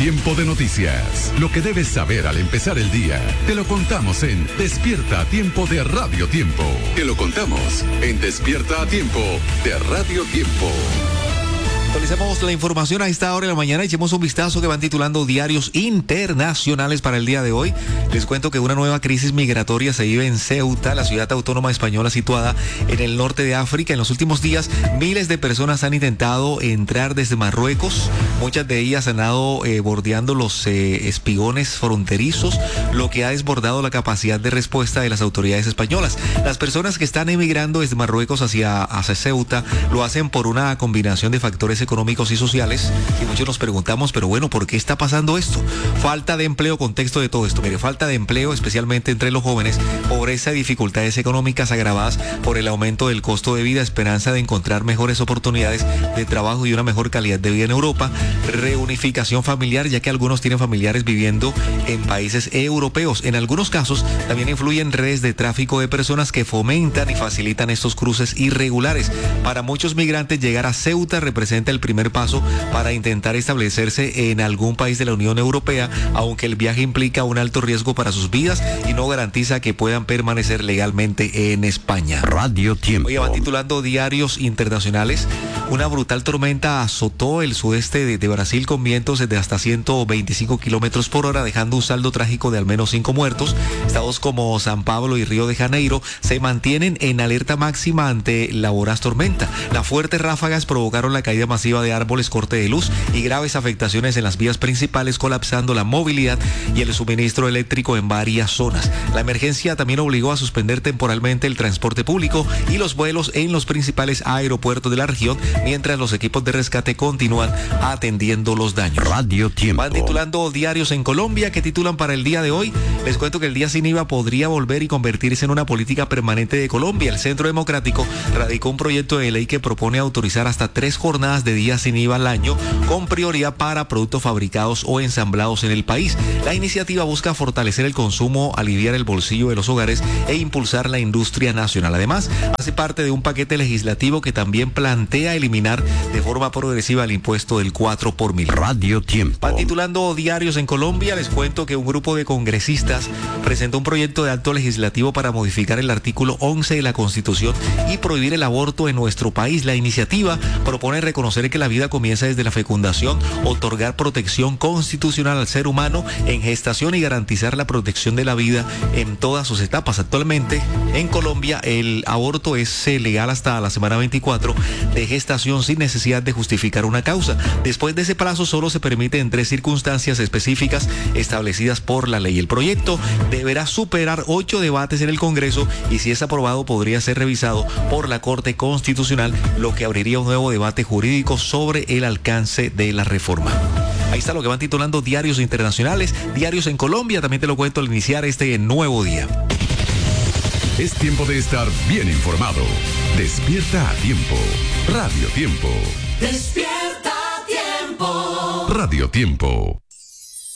Tiempo de noticias. Lo que debes saber al empezar el día. Te lo contamos en Despierta a Tiempo de Radio Tiempo. Te lo contamos en Despierta a Tiempo de Radio Tiempo. Actualizamos la información a esta hora de la mañana. Echemos un vistazo que van titulando diarios internacionales para el día de hoy. Les cuento que una nueva crisis migratoria se vive en Ceuta, la ciudad autónoma española situada en el norte de África. En los últimos días, miles de personas han intentado entrar desde Marruecos. Muchas de ellas han dado bordeando los espigones fronterizos, lo que ha desbordado la capacidad de respuesta de las autoridades españolas. Las personas que están emigrando desde Marruecos hacia Ceuta lo hacen por una combinación de factores económicos y sociales, y muchos nos preguntamos, pero bueno, ¿por qué está pasando esto? Falta de empleo, contexto de todo esto. Mire, falta de empleo, especialmente entre los jóvenes, pobreza y dificultades económicas agravadas por el aumento del costo de vida, esperanza de encontrar mejores oportunidades de trabajo y una mejor calidad de vida en Europa, reunificación familiar, ya que algunos tienen familiares viviendo en países europeos. En algunos casos, también influyen redes de tráfico de personas que fomentan y facilitan estos cruces irregulares. Para muchos migrantes, llegar a Ceuta representa el primer paso para intentar establecerse en algún país de la Unión Europea, aunque el viaje implica un alto riesgo para sus vidas y no garantiza que puedan permanecer legalmente en España. Radio Tiempo. Hoy van titulando diarios internacionales. Una brutal tormenta azotó el sudeste de Brasil con vientos de hasta 125 kilómetros por hora, dejando un saldo trágico de al menos 5 muertos. Estados como San Pablo y Río de Janeiro se mantienen en alerta máxima ante la voraz tormenta. Las fuertes ráfagas provocaron la caída masiva de árboles, corte de luz y graves afectaciones en las vías principales, colapsando la movilidad y el suministro eléctrico en varias zonas. La emergencia también obligó a suspender temporalmente el transporte público y los vuelos en los principales aeropuertos de la región, mientras los equipos de rescate continúan atendiendo los daños. Radio Tiempo. Van titulando diarios en Colombia que titulan para el día de hoy. Les cuento que el día sin IVA podría volver y convertirse en una política permanente de Colombia. El Centro Democrático radicó un proyecto de ley que propone autorizar hasta 3 jornadas de días sin IVA al año, con prioridad para productos fabricados o ensamblados en el país. La iniciativa busca fortalecer el consumo, aliviar el bolsillo de los hogares e impulsar la industria nacional. Además, hace parte de un paquete legislativo que también plantea eliminar de forma progresiva el impuesto del 4 por mil. Radio Tiempo. Van titulando diarios en Colombia. Les cuento que un grupo de congresistas presentó un proyecto de acto legislativo para modificar el artículo 11 de la Constitución y prohibir el aborto en nuestro país. La iniciativa propone reconocer que la vida comienza desde la fecundación, otorgar protección constitucional al ser humano en gestación y garantizar la protección de la vida en todas sus etapas. Actualmente, en Colombia, el aborto es legal hasta la semana 24 de gestación sin necesidad de justificar una causa. Después de ese plazo, solo se permite en 3 circunstancias específicas establecidas por la ley. El proyecto deberá superar 8 debates en el Congreso y, si es aprobado, podría ser revisado por la Corte Constitucional, lo que abriría un nuevo debate jurídico sobre el alcance de la reforma. Ahí está lo que van titulando diarios internacionales, diarios en Colombia. También te lo cuento al iniciar este nuevo día. Es tiempo de estar bien informado. Despierta a Tiempo. Radio Tiempo. Despierta a Tiempo. Radio Tiempo.